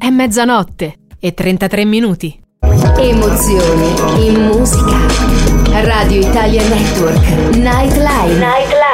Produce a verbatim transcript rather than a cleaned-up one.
È mezzanotte e trentatré minuti. Emozioni in musica. Radio Italia Network Nightline. Nightline.